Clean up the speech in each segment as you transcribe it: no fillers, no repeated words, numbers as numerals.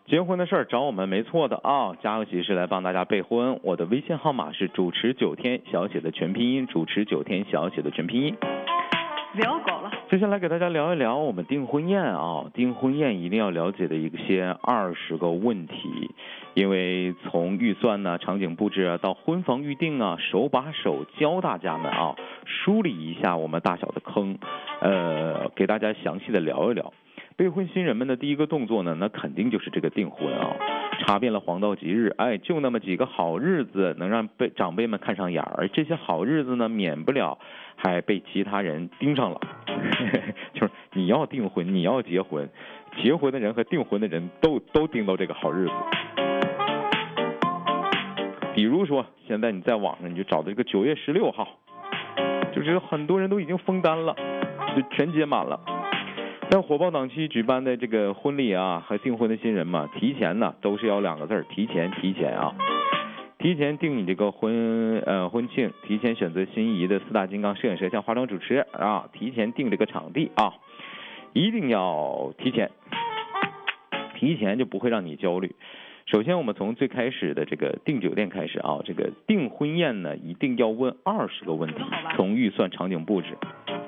结婚的事儿找我们没错的啊！家有喜事来帮大家备婚，我的微信号码是主持9天小写的全拼音，主持9天小写的全拼音。 聊够了。 接下来给大家聊一聊我们订婚宴啊，订婚宴一定要了解的一些20个问题，因为从预算呢、场景布置啊到婚房预定啊，手把手教大家们啊，梳理一下我们大小的坑，给大家详细的聊一聊。备婚新人们的第一个动作呢，那肯定就是这个订婚啊，查遍了黄道吉日，就那么几个好日子能让长辈们看上眼儿，这些好日子呢，免不了还被其他人盯上了。就是你要订婚，你要结婚，结婚的人和订婚的人都盯到这个好日子。比如说，现在你在网上你就找到这个9月16号，就是很多人都已经封单了，就全接满了。在火爆档期举办的这个婚礼啊，和订婚的新人嘛，提前呢都是要2个字，提前啊。提前定你这个婚庆，提前选择心仪的4大金刚摄影摄像化妆主持啊，提前定这个场地啊，一定要提前就不会让你焦虑。首先我们从最开始的这个订酒店开始啊，这个订婚宴呢一定要问20个问题，从预算、场景布置。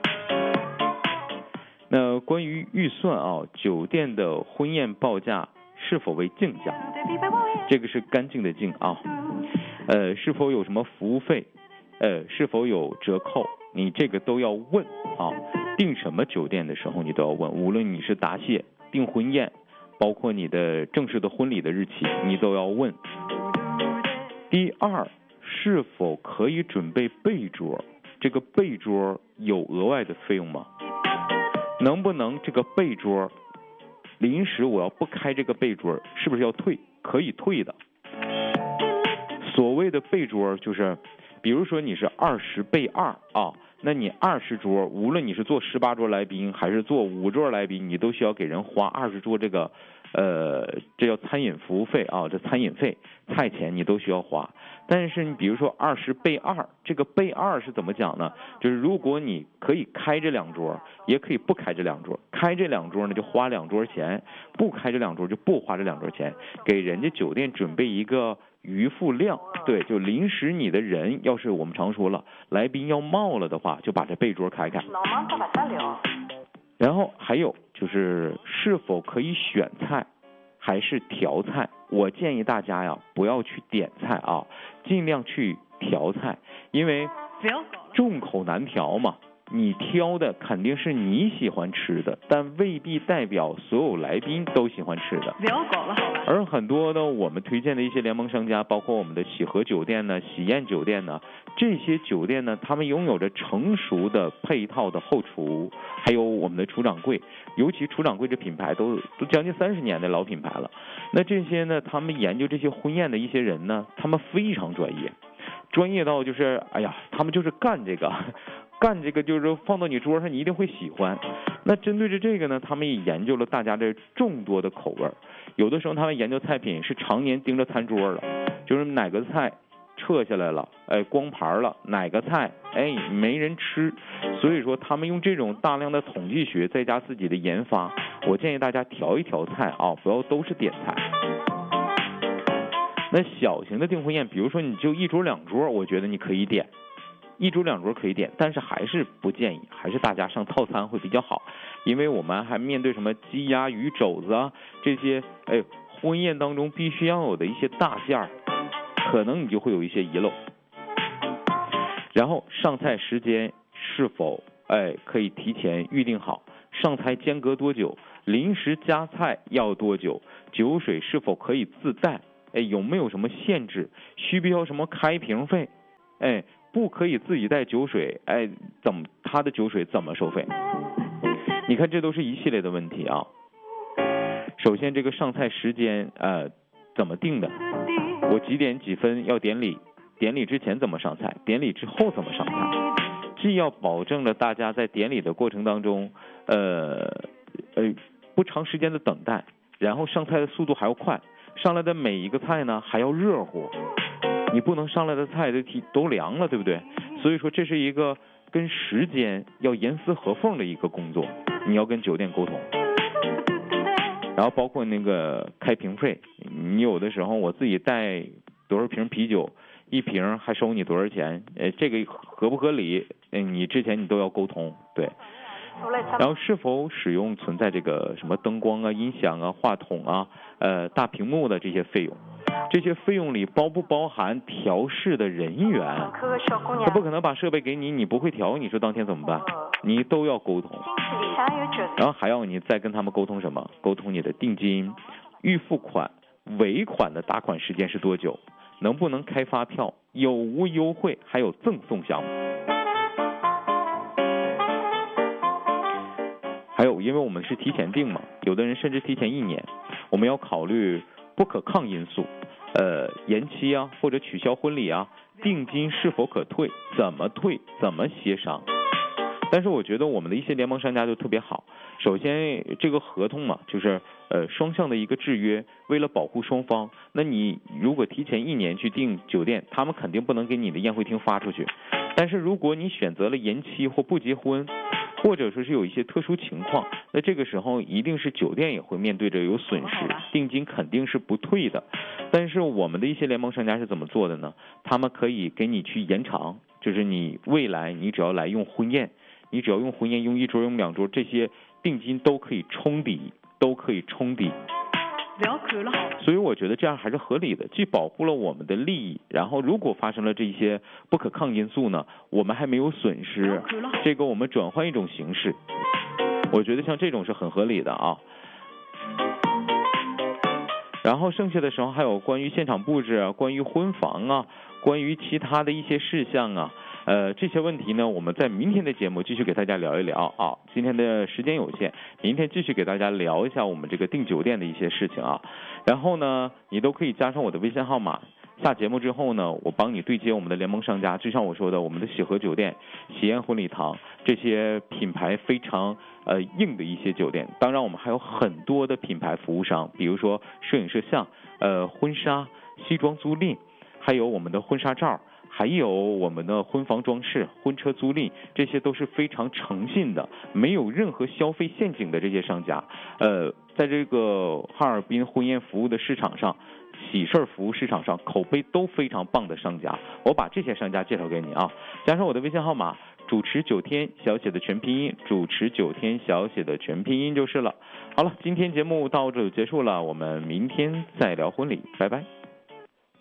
那关于预算啊，酒店的婚宴报价是否为净价？这个是干净的净啊。是否有什么服务费？是否有折扣？你这个都要问啊。订什么酒店的时候你都要问，无论你是答谢、订婚宴，包括你的正式的婚礼的日期，你都要问。第二，是否可以准备备桌？这个备桌有额外的费用吗？能不能这个备桌临时我要不开这个备桌，是不是要退？可以退的。所谓的备桌就是，比如说你是20备2啊，那你20桌，无论你是坐18桌来宾还是坐5桌来宾，你都需要给人花20桌这个这叫餐饮服务费啊，这餐饮费菜钱你都需要花。但是你比如说20备2，这个备2是怎么讲呢？就是如果你可以开这2桌，也可以不开这2桌，开这2桌呢就花2桌钱，不开这2桌就不花这2桌钱，给人家酒店准备一个余付量。对，就临时你的人要是我们常说了来宾要冒了的话，就把这备桌开。然后还有就是是否可以选菜还是调菜？我建议大家呀不要去点菜啊，尽量去调菜，因为众口难调嘛。你挑的肯定是你喜欢吃的，但未必代表所有来宾都喜欢吃的。而很多的我们推荐的一些联盟商家，包括我们的喜和酒店呢、喜宴酒店呢，这些酒店呢，他们拥有着成熟的配套的后厨，还有我们的厨掌柜，尤其厨掌柜这品牌都将近30年的老品牌了。那这些呢，他们研究这些婚宴的一些人呢，他们非常专业到就是他们就是干这个就是放到你桌上你一定会喜欢。那针对着这个呢，他们也研究了大家的众多的口味，有的时候他们研究菜品是常年盯着餐桌了，就是哪个菜撤下来了，光盘了，哪个菜没人吃，所以说他们用这种大量的统计学再加自己的研发，我建议大家调一调菜啊，不要都是点菜。那小型的订婚宴，比如说你就1桌2桌，我觉得你可以点，1桌2桌可以点，但是还是不建议，还是大家上套餐会比较好，因为我们还面对什么鸡鸭鱼肘子啊这些婚宴当中必须要有的一些大件儿，可能你就会有一些遗漏。然后上菜时间是否可以提前预定好，上菜间隔多久，临时加菜要多久，酒水是否可以自带，有没有什么限制，需不需要什么开瓶费，不可以自己带酒水，他的酒水怎么收费？你看这都是一系列的问题啊。首先这个上菜时间怎么定的，我几点几分要典礼，典礼之前怎么上菜，典礼之后怎么上菜，既要保证了大家在典礼的过程当中不长时间的等待，然后上菜的速度还要快，上来的每一个菜呢还要热乎，你不能上来的菜都凉了，对不对？所以说这是一个跟时间要严丝合缝的一个工作，你要跟酒店沟通。 然后包括那个开瓶费，你有的时候我自己带多少瓶啤酒，一瓶还收你多少钱，这个合不合理？你之前你都要沟通，对。然后是否使用存在这个什么灯光啊、音响啊、话筒啊、大屏幕的这些费用？这些费用里包不包含调试的人员？他不可能把设备给你，你不会调，你说当天怎么办？你都要沟通。然后还要你再跟他们沟通什么？沟通你的定金、预付款、尾款的打款时间是多久？能不能开发票？有无优惠？还有赠送项目？还有，因为我们是提前订嘛，有的人甚至提前1年，我们要考虑不可抗因素，延期啊，或者取消婚礼啊，定金是否可退，怎么退，怎么协商。但是我觉得我们的一些联盟商家就特别好，首先这个合同嘛，就是双向的一个制约，为了保护双方，那你如果提前1年去订酒店，他们肯定不能给你的宴会厅发出去。但是如果你选择了延期或不结婚，或者说是有一些特殊情况，那这个时候一定是酒店也会面对着有损失，定金肯定是不退的。但是我们的一些联盟商家是怎么做的呢？他们可以给你去延长，就是你未来你只要来用婚宴，你只要用婚宴用1桌用2桌，这些定金都可以冲抵，所以我觉得这样还是合理的，既保护了我们的利益，然后如果发生了这些不可抗因素呢，我们还没有损失，这个我们转换一种形式，我觉得像这种是很合理的啊。然后剩下的时候还有关于现场布置啊，关于婚房啊，关于其他的一些事项啊，这些问题呢，我们在明天的节目继续给大家聊一聊啊。今天的时间有限，明天继续给大家聊一下我们这个订酒店的一些事情啊。然后呢，你都可以加上我的微信号码。下节目之后呢，我帮你对接我们的联盟商家，就像我说的，我们的喜和酒店、喜宴婚礼堂这些品牌非常硬的一些酒店。当然，我们还有很多的品牌服务商，比如说摄影摄像、婚纱、西装租赁，还有我们的婚纱照，还有我们的婚房装饰、婚车租赁，这些都是非常诚信的，没有任何消费陷阱的这些商家。在这个哈尔滨婚宴服务的市场上，喜事服务市场上口碑都非常棒的商家，我把这些商家介绍给你啊，加上我的微信号码，主持9天小写的全拼音，主持9天小写的全拼音就是了。好了，今天节目到这就结束了，我们明天再聊婚礼，拜拜。